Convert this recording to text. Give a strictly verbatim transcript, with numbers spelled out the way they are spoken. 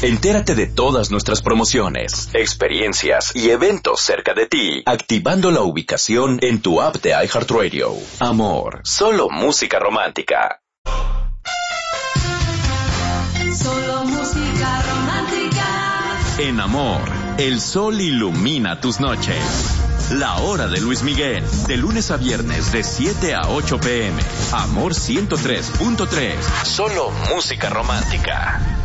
Entérate de todas nuestras promociones, experiencias y eventos cerca de ti, activando la ubicación en tu app de iHeartRadio. Amor, solo música romántica. Solo música romántica. En Amor, el sol ilumina tus noches. La hora de Luis Miguel, de lunes a viernes de siete a ocho pm. Amor ciento tres punto tres, solo música romántica.